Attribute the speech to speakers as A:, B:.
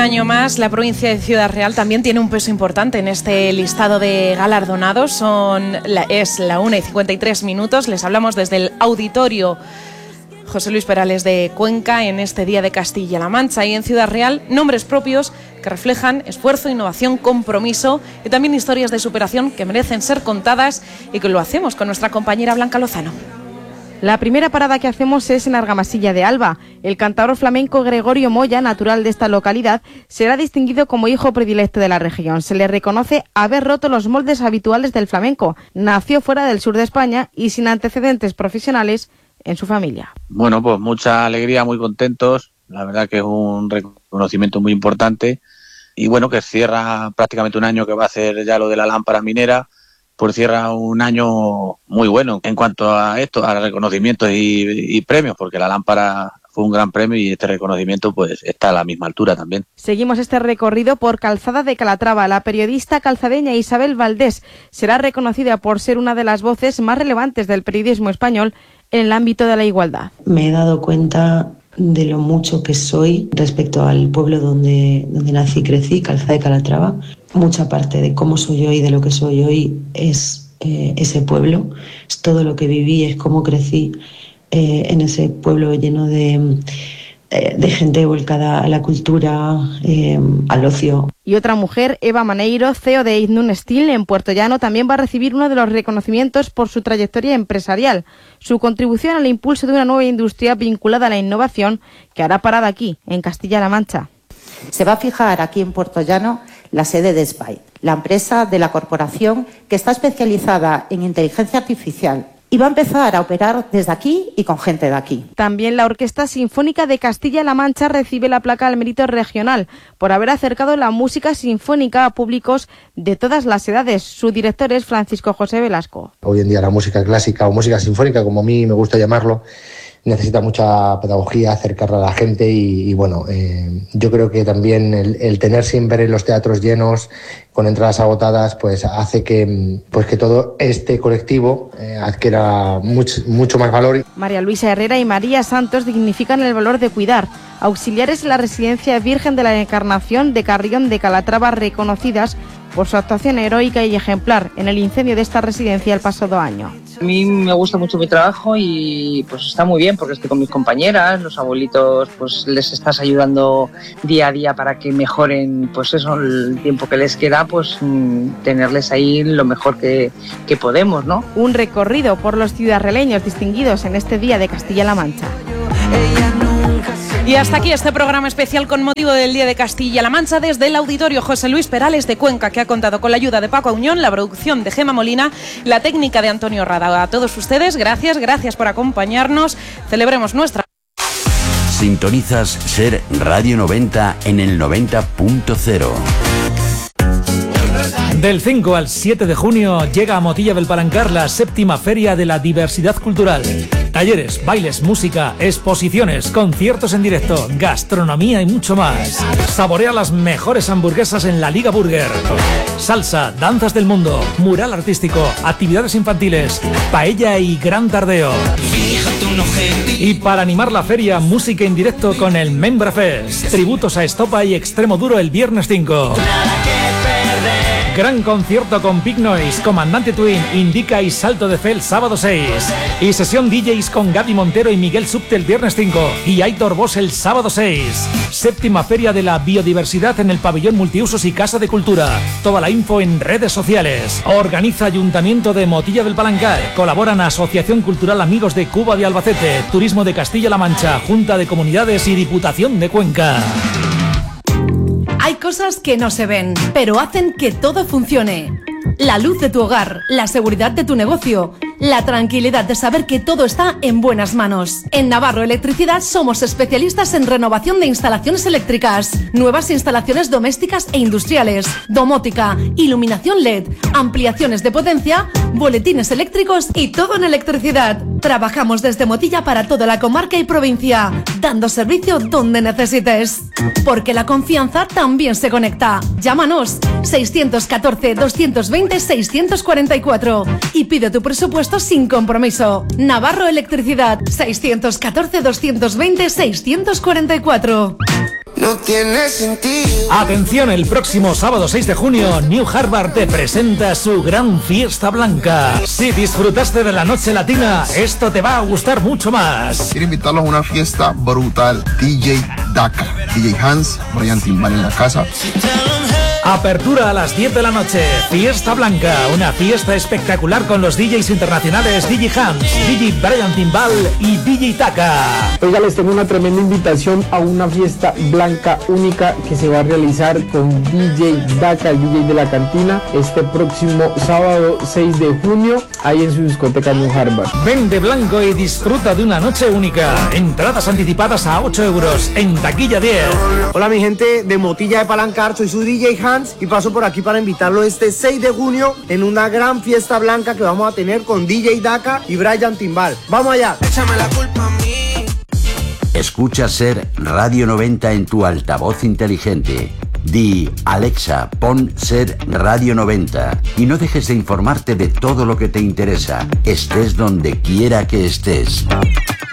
A: año más, la provincia de Ciudad Real también tiene un peso importante en este listado de galardonados. Es la 1:53. Les hablamos desde el Auditorio José Luis Perales de Cuenca en este Día de Castilla-La Mancha, y en Ciudad Real nombres propios que reflejan esfuerzo, innovación, compromiso y también historias de superación que merecen ser contadas, y que lo hacemos con nuestra compañera Blanca Lozano.
B: La primera parada que hacemos es en Argamasilla de Alba. El cantador flamenco Gregorio Moya, natural de esta localidad, será distinguido como hijo predilecto de la región. Se le reconoce haber roto los moldes habituales del flamenco. Nació fuera del sur de España y sin antecedentes profesionales en su familia.
C: Bueno, pues mucha alegría, muy contentos. La verdad que es un reconocimiento muy importante, y bueno, que cierra prácticamente un año que va a hacer ya lo de la lámpara minera. Pues cierra un año muy bueno en cuanto a esto, a reconocimientos y premios, porque la lámpara fue un gran premio y este reconocimiento pues está a la misma altura también.
B: Seguimos este recorrido por Calzada de Calatrava. La periodista calzadeña Isabel Valdés será reconocida por ser una de las voces más relevantes del periodismo español en el ámbito de la igualdad.
D: Me he dado cuenta de lo mucho que soy respecto al pueblo donde nací y crecí, Calzada de Calatrava. Mucha parte de cómo soy hoy, de lo que soy hoy, es ese pueblo, es todo lo que viví, es cómo crecí en ese pueblo lleno de gente volcada a la cultura, al ocio.
B: Y otra mujer, Eva Maneiro, CEO de Ignun Steel en Puerto Llano, también va a recibir uno de los reconocimientos por su trayectoria empresarial, su contribución al impulso de una nueva industria vinculada a la innovación que hará parada aquí, en Castilla-La Mancha.
E: Se va a fijar aquí en Puerto Llano la sede de SPY, la empresa de la corporación que está especializada en inteligencia artificial, y va a empezar a operar desde aquí y con gente de aquí.
B: También la Orquesta Sinfónica de Castilla-La Mancha recibe la placa al mérito regional por haber acercado la música sinfónica a públicos de todas las edades. Su director es Francisco José Velasco.
F: Hoy en día la música clásica o música sinfónica, como a mí me gusta llamarlo, necesita mucha pedagogía, acercarla a la gente y bueno, yo creo que también el tener siempre los teatros llenos, con entradas agotadas, pues hace que todo este colectivo adquiera mucho más valor.
B: María Luisa Herrera y María Santos dignifican el valor de cuidar. Auxiliares de la Residencia Virgen de la Encarnación de Carrión de Calatrava, reconocidas por su actuación heroica y ejemplar en el incendio de esta residencia el pasado año.
G: A mí me gusta mucho mi trabajo y pues está muy bien porque estoy con mis compañeras, los abuelitos pues les estás ayudando día a día para que mejoren pues eso, el tiempo que les queda, pues tenerles ahí lo mejor que podemos, ¿no?
B: Un recorrido por los ciudadraleños distinguidos en este Día de Castilla-La Mancha.
A: Y hasta aquí este programa especial con motivo del Día de Castilla-La Mancha desde el Auditorio José Luis Perales de Cuenca, que ha contado con la ayuda de Paco Auñón, la producción de Gema Molina, la técnica de Antonio Rada. A todos ustedes, gracias por acompañarnos. Celebremos nuestra...
H: Sintonizas Ser Radio 90 en el 90.0.
I: Del 5 al 7 de junio llega a Motilla del Palancar la 7ª Feria de la Diversidad Cultural. Talleres, bailes, música, exposiciones, conciertos en directo, gastronomía y mucho más. Saborea las mejores hamburguesas en la Liga Burger. Salsa, danzas del mundo, mural artístico, actividades infantiles, paella y gran tardeo. Y para animar la feria, música en directo con el Membra Fest. Tributos a Estopa y Extremo Duro el viernes 5. Gran concierto con Big Noise, Comandante Twin, Indica y Salto de Fe el sábado 6. Y sesión DJs con Gaby Montero y Miguel Subte el viernes 5. Y Aitor Bosch el sábado 6. 7ª Feria de la Biodiversidad en el Pabellón Multiusos y Casa de Cultura. Toda la info en redes sociales. Organiza Ayuntamiento de Motilla del Palancar. Colaboran Asociación Cultural Amigos de Cuba de Albacete, Turismo de Castilla-La Mancha, Junta de Comunidades y Diputación de Cuenca.
J: Hay cosas que no se ven, pero hacen que todo funcione. La luz de tu hogar, la seguridad de tu negocio, la tranquilidad de saber que todo está en buenas manos. En Navarro Electricidad somos especialistas en renovación de instalaciones eléctricas, nuevas instalaciones domésticas e industriales, domótica, iluminación LED, ampliaciones de potencia, boletines eléctricos y todo en electricidad. Trabajamos desde Motilla para toda la comarca y provincia, dando servicio donde necesites. Porque la confianza también se conecta. Llámanos 614-220-644 y pide tu presupuesto sin compromiso. Navarro Electricidad 614-220-644.
K: no tiene sentido.
I: Atención, el próximo sábado 6 de junio, New Harvard te presenta su gran fiesta blanca. Si disfrutaste de la noche latina, esto te va a gustar mucho más.
L: Quiero invitarlos a una fiesta brutal. DJ Daka, DJ Hans, Brian Timbal en la casa.
I: Apertura a las 10 de la noche. Fiesta Blanca, una fiesta espectacular con los DJs internacionales DJ Hans, DJ Brian Timbal y DJ Taka.
M: Oiga, les tengo una tremenda invitación a una fiesta blanca única que se va a realizar con DJ Daka, el DJ de la cantina, este próximo sábado 6 de junio, ahí en su discoteca New Harvard.
I: Ven de blanco y disfruta de una noche única. Entradas anticipadas a 8 euros, en taquilla 10.
N: Hola mi gente de Motilla de Palancar, soy su DJ Hans y paso por aquí para invitarlo este 6 de junio en una gran fiesta blanca que vamos a tener con DJ Daka y Brian Timbal. ¡Vamos allá!
K: Échame la culpa a mí.
H: Escucha Ser Radio 90 en tu altavoz inteligente. Di, Alexa, pon Ser Radio 90 y no dejes de informarte de todo lo que te interesa, estés donde quiera que estés.